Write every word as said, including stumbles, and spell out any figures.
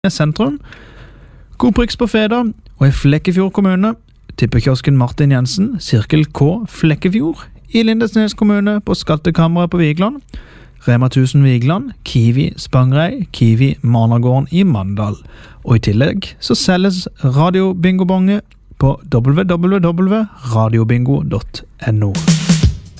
sentrum, Coprix på Feda og i Flekkefjord kommune, tippekiosken Martin Jensen, Sirkel K Flekkefjord, i Lindesnes kommune på Skattekammeret på Vigland, Rema tusen Vigland, Kiwi Spangrei, Kiwi Managården i Mandal, og i tillegg så selges Radio Bingo Bonge på w w w punktum radiobingo punktum no.